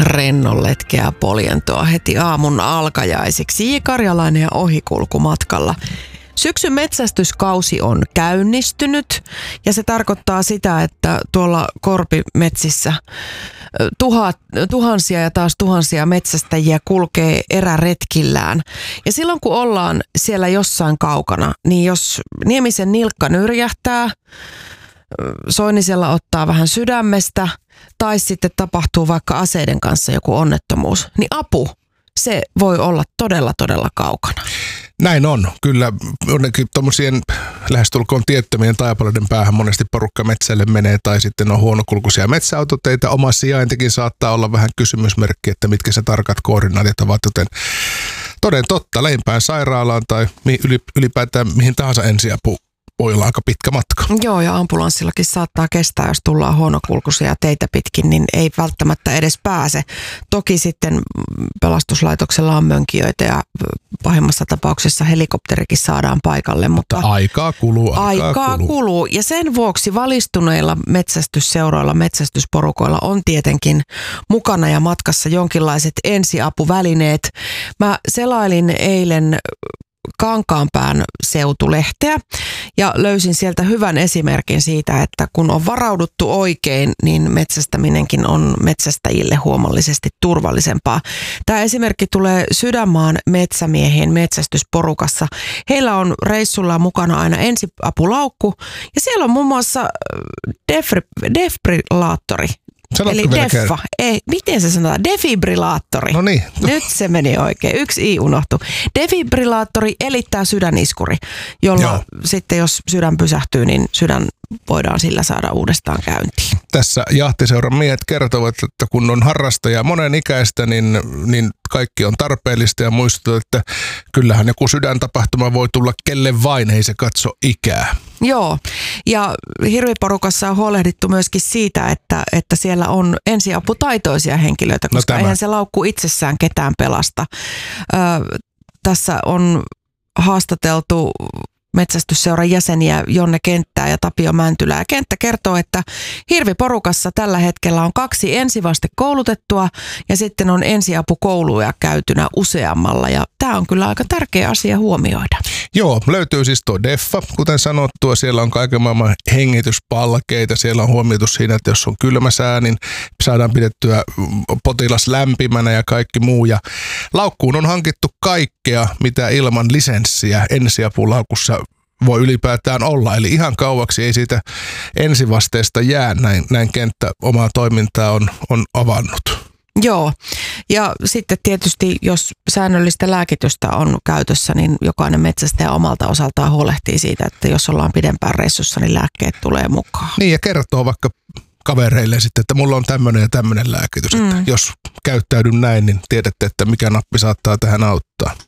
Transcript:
rennonletkeää poljentoa heti aamun alkajaisiksi. J. Karjalainen ja ohikulkumatkalla. Syksyn metsästyskausi on käynnistynyt ja se tarkoittaa sitä, että tuolla korpimetsissä tuhansia ja taas tuhansia metsästäjiä kulkee eräretkillään. Ja silloin kun ollaan siellä jossain kaukana, niin jos Niemisen nilkka nyrjähtää, Soinisella ottaa vähän sydämestä tai sitten tapahtuu vaikka aseiden kanssa joku onnettomuus, niin apu, se voi olla todella, todella kaukana. Näin on. Kyllä jonnekin tuommoisien lähestulkoon tiettömien taipaleiden päähän monesti porukka metsälle menee tai sitten on huonokulkuisia metsäautoteitä. Oma sijaintikin saattaa olla vähän kysymysmerkki, että mitkä se tarkat koordinaatit ovat, joten toden totta, lähimpään sairaalaan tai ylipäätään mihin tahansa ensiapu voi olla aika pitkä matka. Joo, ja ambulanssillakin saattaa kestää, jos tullaan huonokulkuisia teitä pitkin, niin ei välttämättä edes pääse. Toki sitten pelastuslaitoksella on mönkijöitä ja pahimmassa tapauksessa helikopterikin saadaan paikalle. Mutta aikaa kuluu. Ja sen vuoksi valistuneilla metsästysseuroilla, metsästysporukoilla on tietenkin mukana ja matkassa jonkinlaiset ensiapuvälineet. Mä selailin eilen Kankaanpään seutulehteä ja löysin sieltä hyvän esimerkin siitä, että kun on varauduttu oikein, niin metsästäminenkin on metsästäjille huomallisesti turvallisempaa. Tämä esimerkki tulee Sydänmaan metsämiehien metsästysporukassa. Heillä on reissulla mukana aina ensiapulaukku ja siellä on muun muassa defibrillaattori. Eli deffa. Ei, miten se sanotaan? Defibrillaattori. No niin. Nyt se meni oikein. Yksi i unohtui. Defibrillaattori elittää sydäniskuri, jolla sitten jos sydän pysähtyy, niin sydän voidaan sillä saada uudestaan käyntiin. Tässä jahtiseuran miehet kertovat, että kun on harrastaja monen ikäistä, niin kaikki on tarpeellista ja muistutat, että kyllähän joku sydäntapahtuma voi tulla kelle vain, ei se katso ikää. Joo, ja hirviporukassa on huolehdittu myöskin siitä, että siellä on ensiaputaitoisia henkilöitä, koska eihän se laukku itsessään ketään pelasta. Tässä on haastateltu metsästysseuran jäseniä Jonne Kenttää ja Tapio Mäntylää. Ja Kenttä kertoo, että hirviporukassa tällä hetkellä on 2 ensivastekoulutettua ja sitten on ensiapukouluja käytynä useammalla. Ja tämä on kyllä aika tärkeä asia huomioida. Joo, löytyy siis tuo deffa, kuten sanottua. Siellä on kaiken maailman hengityspalkeita. Siellä on huomioitu siinä, että jos on kylmä sää, niin saadaan pidettyä potilas lämpimänä ja kaikki muu. Ja laukkuun on hankittu kaikkea, mitä ilman lisenssiä ensiapulaukussa voi ylipäätään olla. Eli ihan kauaksi ei siitä ensivasteesta jää, näin Kenttä omaa toimintaa on avannut. Joo, ja sitten tietysti jos säännöllistä lääkitystä on käytössä, niin jokainen metsästäjä omalta osaltaan huolehtii siitä, että jos ollaan pidempään reissussa, niin lääkkeet tulee mukaan. Niin, ja kertoo vaikka kavereille sitten, että mulla on tämmöinen ja tämmöinen lääkitys, että jos käyttäydyn näin, niin tiedätte, että mikä nappi saattaa tähän auttaa.